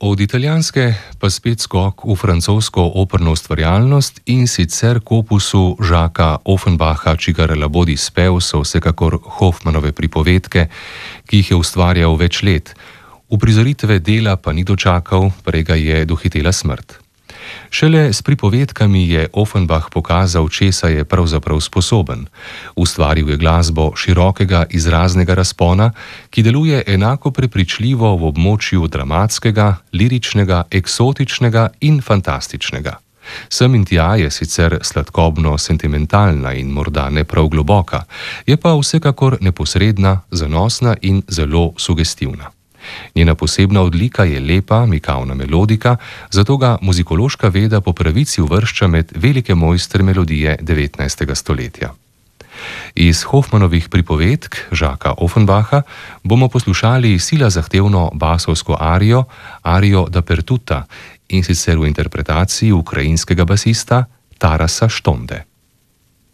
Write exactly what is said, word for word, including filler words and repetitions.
Od italijanske pa spet skok v francosko operno ustvarjalnost in sicer k opusu Jacquesa Offenbacha, čigar labodji spev so vsekakor Hoffmannove pripovedke, ki jih je ustvarjal več let. Uprizoritve dela pa ni dočakal, prej ga je dohitela smrt. Šele s pripovedkami je Offenbach pokazal, česa je pravzaprav sposoben. Ustvaril je glasbo širokega izraznega razpona, ki deluje enako prepričljivo v območju dramatskega, liričnega, eksotičnega in fantastičnega. Sem in tja je sicer sladkobno sentimentalna in morda ne prav globoka, je pa vsekakor neposredna, zanosna in zelo sugestivna. Njena posebna odlika je lepa, mikavna melodika, zato ga muzikološka veda po pravici uvršča med velike mojstre melodije devetnajstega stoletja. Iz Hoffmannovih pripovedk Jacquesa Offenbacha bomo poslušali sila zahtevno basovsko arijo, arijo da pertuta, in sicer v interpretaciji ukrajinskega basista Tarasa Štonde.